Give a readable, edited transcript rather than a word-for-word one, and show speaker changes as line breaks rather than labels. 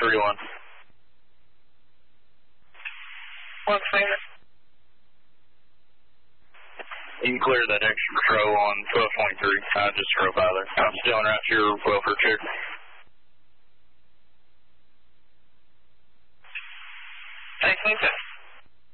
12.31.
One second.
You can clear that extra patrol on 12.3. I just drove by there. I'm still en route to your welfare check.
Thanks, okay.